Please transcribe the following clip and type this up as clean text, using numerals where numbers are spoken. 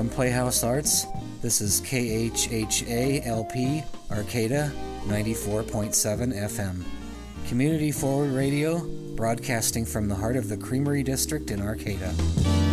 From Playhouse Arts, this is KHHA-LP, Arcata, 94.7 FM. Community Forward Radio, broadcasting from the heart of the Creamery District in Arcata.